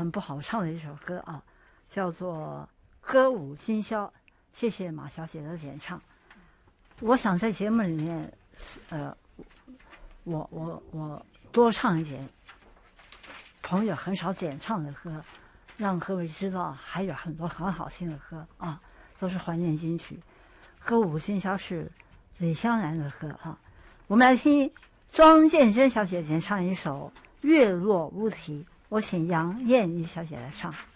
很不好唱的一首歌啊，叫做《歌舞今宵》，谢谢马小姐的演唱。我想在节目里面，我多唱一点朋友很少演唱的歌，让各位知道还有很多很好听的歌啊，都是怀念金曲。《歌舞今宵》是李香兰的歌啊，我们来听庄建珍小姐演唱一首《月落乌啼》，我请杨燕妮小姐来唱。